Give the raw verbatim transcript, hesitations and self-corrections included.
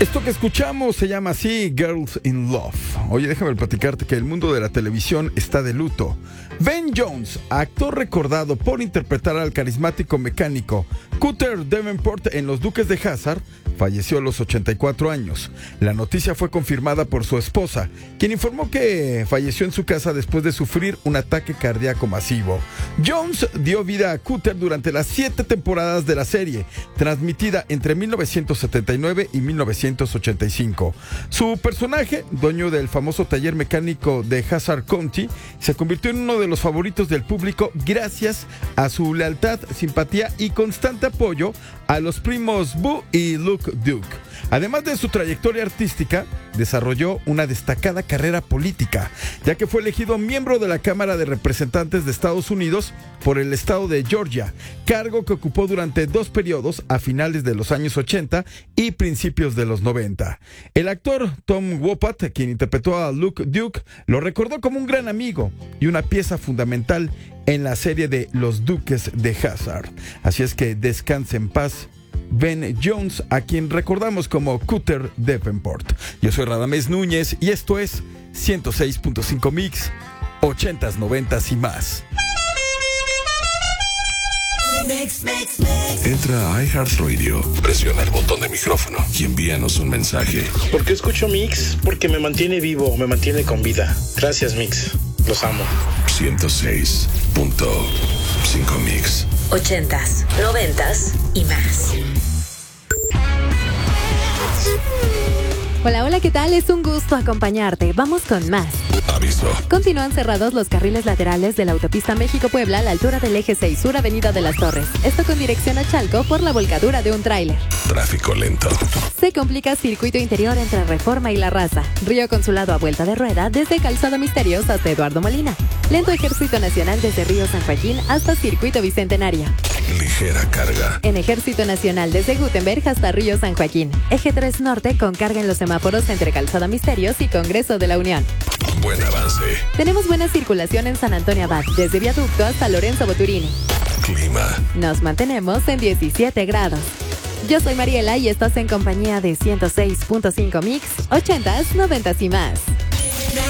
Esto que escuchamos se llama así, Girls in Love. Oye, déjame platicarte que el mundo de la televisión está de luto. Ben Jones, actor recordado por interpretar al carismático mecánico Cutter Davenport en Los Duques de Hazzard, falleció a los ochenta y cuatro años. La noticia fue confirmada por su esposa, quien informó que falleció en su casa después de sufrir un ataque cardíaco masivo. Jones dio vida a Cutter durante las siete temporadas de la serie, transmitida entre mil novecientos setenta y nueve y mil novecientos ochenta y cinco. Su personaje, dueño del famoso taller mecánico de Hazzard County, se convirtió en uno de los favoritos del público gracias a su lealtad, simpatía y constante apoyo a los primos Boo y Luke Duke. Además de su trayectoria artística, desarrolló una destacada carrera política, ya que fue elegido miembro de la Cámara de Representantes de Estados Unidos por el estado de Georgia, cargo que ocupó durante dos periodos a finales de los años ochenta y principios de los noventa. El actor Tom Wopat, quien interpretó a Luke Duke, lo recordó como un gran amigo y una pieza fundamental en la serie de Los Duques de Hazzard. Así es que descanse en paz Ben Jones, a quien recordamos como Cutter Davenport. Yo soy Radamés Núñez y esto es ciento seis punto cinco Mix, ochentas, noventas y más. Mix, mix, mix. Entra a iHeartRadio, presiona el botón de micrófono y envíanos un mensaje. ¿Por qué escucho Mix? Porque me mantiene vivo, me mantiene con vida. Gracias, Mix. Los amo. ciento seis punto cinco Mix. Ochentas, noventas y más. Hola, hola, ¿qué tal? Es un gusto acompañarte. Vamos con más. Aviso. Continúan cerrados los carriles laterales de la autopista México-Puebla a la altura del eje seis Sur, Avenida de las Torres. Esto con dirección a Chalco por la volcadura de un tráiler. Tráfico lento. Se complica circuito interior entre Reforma y La Raza. Río Consulado a vuelta de rueda desde Calzada Misterios hasta Eduardo Molina. Lento Ejército Nacional desde Río San Joaquín hasta Circuito Bicentenario. Ligera carga. En Ejército Nacional desde Gutenberg hasta Río San Joaquín. Eje tres Norte con carga en los semáforos entre Calzada Misterios y Congreso de la Unión. Buen avance. Tenemos buena circulación en San Antonio Abad, desde Viaducto hasta Lorenzo Boturini. Clima. Nos mantenemos en diecisiete grados. Yo soy Mariela y estás en compañía de ciento seis punto cinco Mix, ochentas, noventas y más.